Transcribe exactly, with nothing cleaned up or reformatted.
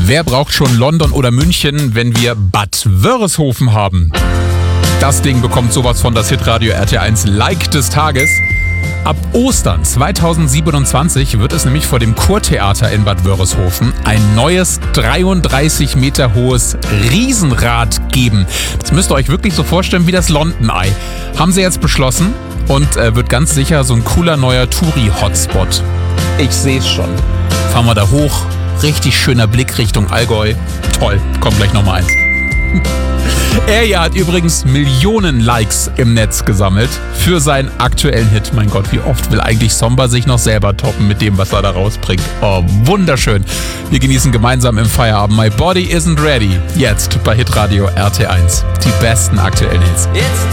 Wer braucht schon London oder München, wenn wir Bad Wörishofen haben? Das Ding bekommt sowas von das Hitradio R T eins Like des Tages. Ab Ostern zweitausendsiebenundzwanzig wird es nämlich vor dem Kurtheater in Bad Wörishofen ein neues dreiunddreißig Meter hohes Riesenrad geben. Das müsst ihr euch wirklich so vorstellen wie das London Eye. Haben sie jetzt beschlossen und äh, wird ganz sicher so ein cooler neuer Touri-Hotspot. Ich sehe es schon. Fahren wir da hoch. Richtig schöner Blick Richtung Allgäu. Toll, kommt gleich nochmal eins. Er hier hat übrigens Millionen Likes im Netz gesammelt für seinen aktuellen Hit. Mein Gott, wie oft will eigentlich Somba sich noch selber toppen mit dem, was er da rausbringt. Oh, wunderschön. Wir genießen gemeinsam im Feierabend My Body Isn't Ready. Jetzt bei Hitradio R T eins. Die besten aktuellen Hits. It's